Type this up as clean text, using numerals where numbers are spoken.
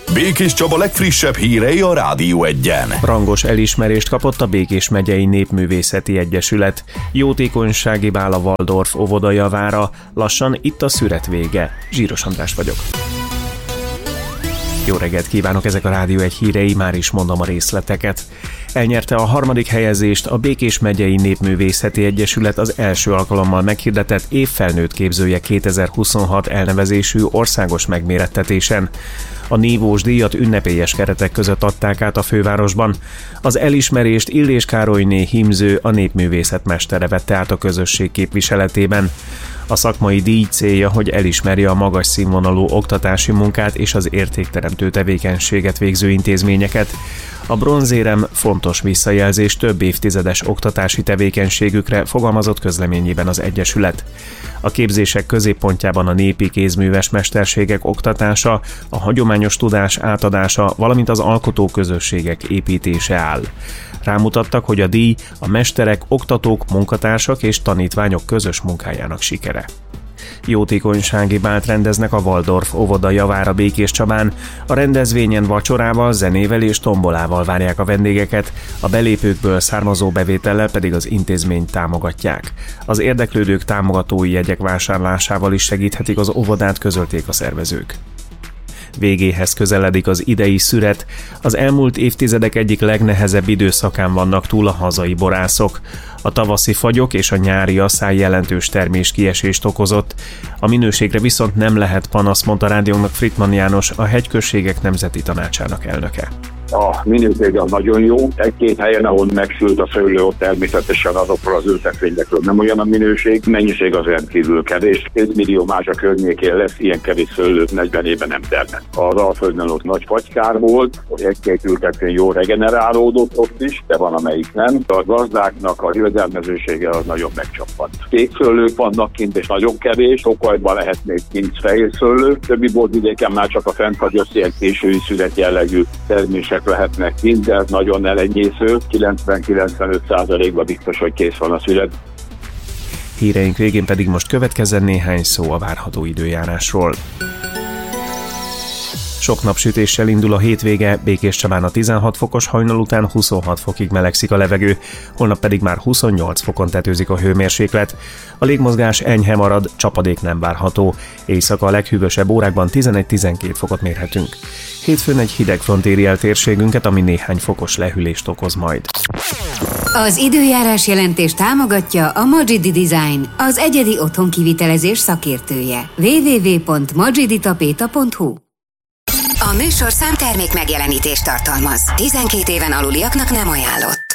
Békés Csaba legfrissebb hírei a Rádió Egyen. Rangos elismerést kapott a Békés Megyei Népművészeti Egyesület. Jótékonysági bál a Waldorf óvoda javára. Lassan itt a szüret vége. Zsíros András vagyok. Jó reggelt kívánok, ezek a Rádió Egy hírei, már is mondom a részleteket. Elnyerte a 3. helyezést a Békés Megyei Népművészeti Egyesület az első alkalommal meghirdetett évfelnőtt képzője 2026 elnevezésű országos megmérettetésen. A nívós díjat ünnepélyes keretek között adták át a fővárosban. Az elismerést Illés Károlyné hímző, a népművészet mestere vette át a közösség képviseletében. A szakmai díj célja, hogy elismerje a magas színvonalú oktatási munkát és az értékteremtő tevékenységet végző intézményeket. A bronzérem fontos visszajelzés több évtizedes oktatási tevékenységükre, fogalmazott közleményében az Egyesület. A képzések középpontjában a népi kézműves mesterségek oktatása, a hagyományos tudás átadása, valamint az alkotó közösségek építése áll. Rámutattak, hogy a díj a mesterek, oktatók, munkatársak és tanítványok közös munkájának sikere. Jótékonysági bált rendeznek a Waldorf óvoda javára Békéscsabán. A rendezvényen vacsorával, zenével és tombolával várják a vendégeket, a belépőkből származó bevétellel pedig az intézményt támogatják. Az érdeklődők támogatói jegyek vásárlásával is segíthetik az óvodát, közölték a szervezők. Végéhez közeledik az idei szüret, az elmúlt évtizedek egyik legnehezebb időszakán vannak túl a hazai borászok. A tavaszi fagyok és a nyári asszály jelentős terméskiesést okozott. A minőségre viszont nem lehet panasz, mondta rádiónknak Frittmann János, a Hegyközségek Nemzeti Tanácsának elnöke. A minőség az nagyon jó. Egy-két helyen, ahol megsült a szőlő, ott természetesen azokról az ültetvényekről nem olyan a minőség. Mennyiség az rendkívül kevés. 2 millió más a környékén lesz, ilyen kevés szőlő 40 éve nem termett. Az Alföldön ott nagy fagykár volt, egy-két ültetvény jól regenerálódott ott is, de van amelyik nem. A gazdáknak a jövedelmezősége az nagyon megcsappant. Kék szőlők vannak kint, és nagyon kevés. Tokajban lehet még kint fehér szőlő. Többi borvidéken már csak a fennhagyott ilyen késői szület jellegű termések lehetnek kint, de ez nagyon elenyésző, 90-95%-ban biztos, hogy kész van a szület. Híreink végén pedig most következzen néhány szó a várható időjárásról. Sok napsütéssel indul a hétvége, Békéscsabán a 16 fokos, hajnal után 26 fokig melegszik a levegő, holnap pedig már 28 fokon tetőzik a hőmérséklet. A légmozgás enyhe marad, csapadék nem várható. Éjszaka a leghűvösebb órákban 11-12 fokot mérhetünk. Hétfőn egy hideg front éri el térségünket, ami néhány fokos lehűlést okoz majd. Az időjárás jelentés támogatja a Magidi Design, az egyedi otthonkivitelezés szakértője. www.magiditapeta.hu. A műsorszám termék megjelenítést tartalmaz. 12 éven aluliaknak nem ajánlott.